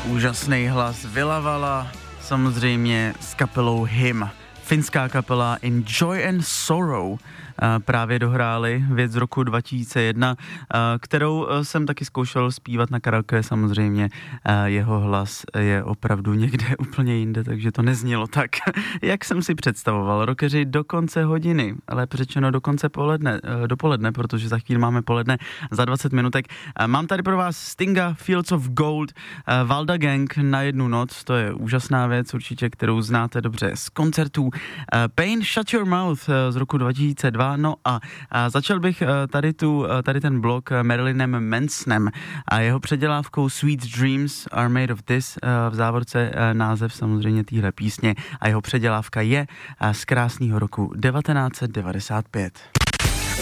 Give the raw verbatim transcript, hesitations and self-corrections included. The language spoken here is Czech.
Úžasný hlas Villavala, samozřejmě s kapelou Him. Finská kapela Enjoy and Sorrow právě dohráli věc z roku dva tisíce jedna, kterou jsem taky zkoušel zpívat na karaoke, samozřejmě jeho hlas je opravdu někde úplně jinde, takže to neznělo tak, jak jsem si představoval. Rockeři do konce hodiny, lépe řečeno do konce poledne, dopoledne, protože za chvíli máme poledne za dvacet minutek. Mám tady pro vás Stinga, Fields of Gold, Valda Gang na jednu noc, to je úžasná věc určitě, kterou znáte dobře z koncertů. Pain Shut Your Mouth z roku dva tisíce dva, no a, a začal bych tady, tu, tady ten blok Marilynem Mansonem a jeho předělávkou Sweet Dreams Are Made of This, v závorce název samozřejmě téhle písně, a jeho předělávka je z krásného roku devatenáct set devadesát pět.